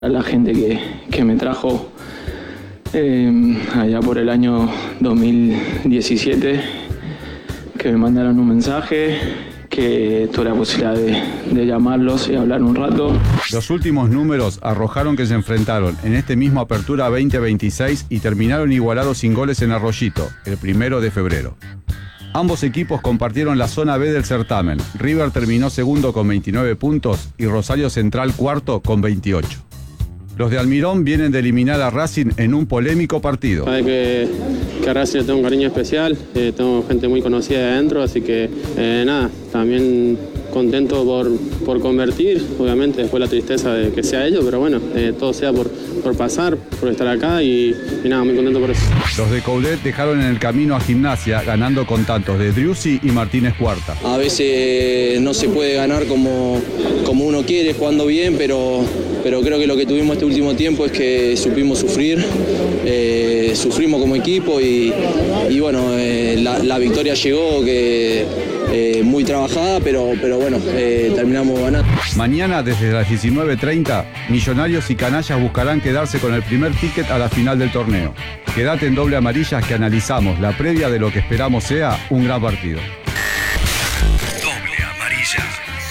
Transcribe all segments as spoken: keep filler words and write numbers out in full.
A la gente que, que me trajo eh, allá por el año dos mil diecisiete, que me mandaron un mensaje, que tuve la posibilidad de, de llamarlos y hablar un rato. Los últimos números arrojaron que se enfrentaron en este mismo Apertura veinte veintiséis y terminaron igualados sin goles en Arroyito, el primero de febrero. Ambos equipos compartieron la zona B del certamen. River terminó segundo con veintinueve puntos y Rosario Central cuarto con veintiocho. Los de Almirón vienen de eliminar a Racing en un polémico partido. Sabe que, que a Racing le tengo un cariño especial, eh, tengo gente muy conocida de adentro, así que eh, nada, también contento por, por convertir, obviamente después la tristeza de que sea ello, pero bueno, eh, todo sea por, por pasar, por estar acá y, y nada, muy contento por eso. Los de Coudet dejaron en el camino a Gimnasia, ganando con tantos de Driussi y Martínez Cuarta. A veces no se puede ganar como, como uno quiere, jugando bien, pero, pero creo que lo que tuvimos este último tiempo es que supimos sufrir, eh, sufrimos como equipo y, y bueno, eh, la, la victoria llegó, que eh, muy trabajada, pero, pero bueno, eh, terminamos ganando. Mañana desde las diecinueve treinta, Millonarios y Canallas buscarán quedarse con el primer ticket a la final del torneo. Quédate en Doble Amarillas que analizamos la previa de lo que esperamos sea un gran partido. Doble Amarilla.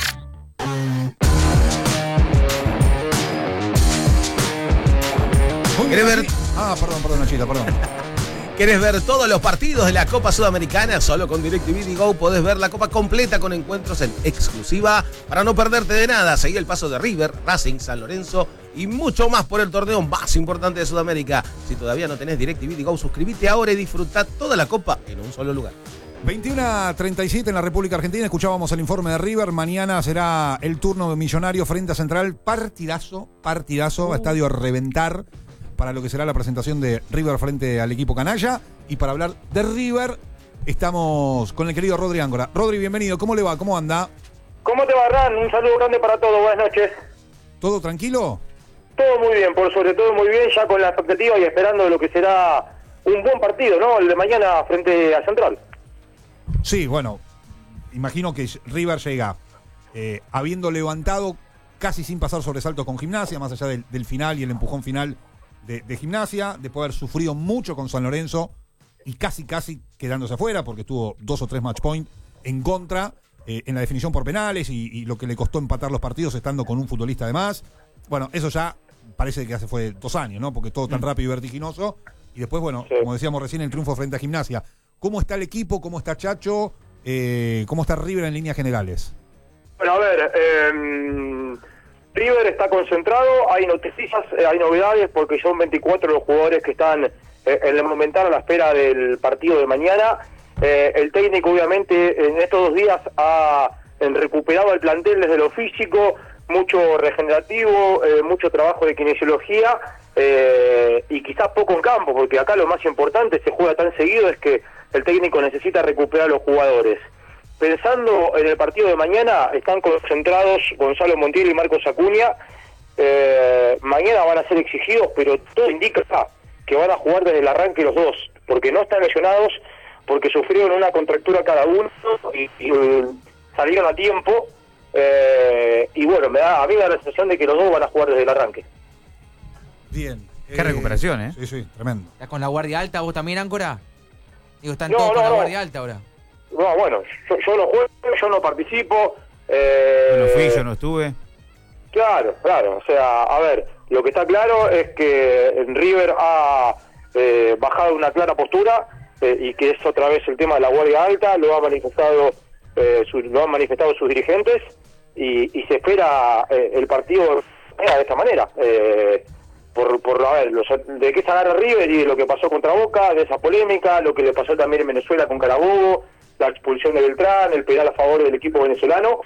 ¿Querés ver? Ah, perdón, perdón, Nachita, perdón. ¿Querés ver todos los partidos de la Copa Sudamericana? Solo con DirecTV Go podés ver la Copa completa con encuentros en exclusiva para no perderte de nada. Seguí el paso de River, Racing, San Lorenzo y mucho más por el torneo más importante de Sudamérica. Si todavía no tenés DirecTV Go, suscríbete ahora y disfrutá toda la Copa en un solo lugar. veintiuno treinta y siete en la República Argentina. Escuchábamos el informe de River. Mañana será el turno de Millonario frente a Central. Partidazo, partidazo, estadio a reventar para lo que será la presentación de River frente al equipo canalla. Y para hablar de River, estamos con el querido Rodri Ángora. Rodri, bienvenido. ¿Cómo le va? ¿Cómo anda? ¿Cómo te va, Ran? Un saludo grande para todos. Buenas noches. ¿Todo tranquilo? Todo muy bien, por sobre todo muy bien, ya con la expectativa y esperando lo que será un buen partido, ¿no? El de mañana frente a Central. Sí, bueno, imagino que River llega eh, habiendo levantado casi sin pasar sobresaltos con Gimnasia, más allá del, del final y el empujón final de, de Gimnasia, de poder haber sufrido mucho con San Lorenzo y casi casi quedándose afuera porque tuvo dos o tres match point en contra eh, en la definición por penales y, y lo que le costó empatar los partidos estando con un futbolista de más. Bueno, eso ya parece que hace fue dos años, ¿no? Porque todo tan rápido y vertiginoso. Y después, bueno, sí, como decíamos recién, el triunfo frente a Gimnasia. ¿Cómo está el equipo? ¿Cómo está Chacho? Eh, ¿Cómo está River en líneas generales? Bueno, a ver, eh, River está concentrado, hay noticias, eh, hay novedades, porque son veinticuatro los jugadores que están eh, en el momental a la espera del partido de mañana. Eh, el técnico, obviamente, en estos dos días ha en, recuperado el plantel desde lo físico, mucho regenerativo, eh, mucho trabajo de kinesiología, eh, y quizás poco en campo, porque acá lo más importante, se juega tan seguido, es que el técnico necesita recuperar a los jugadores. Pensando en el partido de mañana, están concentrados Gonzalo Montiel y Marcos Acuña. Eh, mañana van a ser exigidos, pero todo indica que van a jugar desde el arranque los dos, porque no están lesionados, porque sufrieron una contractura cada uno y, y uh, salieron a tiempo. Eh, y bueno, me da, a mí me da la sensación de que los dos van a jugar desde el arranque. Bien. Qué eh, recuperación, ¿eh? Sí, sí, tremendo. ¿Estás con la guardia alta vos también, Áncora? Digo, están no, todos no, con la no. guardia alta ahora. No, bueno, yo, yo no juego, yo no participo. Eh, yo no fui, yo no estuve. Claro, claro. O sea, a ver, lo que está claro es que River ha eh, bajado una clara postura eh, y que es otra vez el tema de la guardia alta, lo ha manifestado, eh, su, lo han manifestado sus dirigentes y, y se espera eh, el partido de esta manera. Eh, por, por a ver, los, de qué se agarra River y de lo que pasó contra Boca, de esa polémica, lo que le pasó también en Venezuela con Carabobo, la expulsión de Beltrán, el penal a favor del equipo venezolano,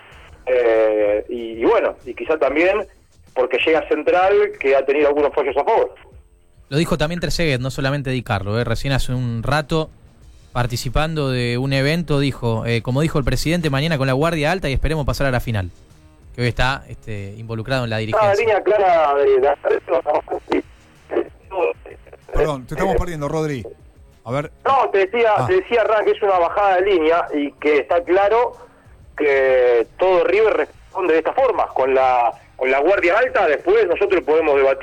eh, y, y bueno, y quizá también porque llega Central, que ha tenido algunos fallos a favor. Lo dijo también Trezeguet, no solamente Di Carlo, eh, recién hace un rato, participando de un evento, dijo, eh, como dijo el presidente, mañana con la guardia alta y esperemos pasar a la final, que hoy está este, involucrado en la dirigencia. Una línea clara de, de hacer Perdón, te estamos perdiendo, Rodri. A ver. No, te decía, ah. te decía Ran, que es una bajada de línea y que está claro que todo River responde de esta forma, con la con la guardia alta, después nosotros podemos debatir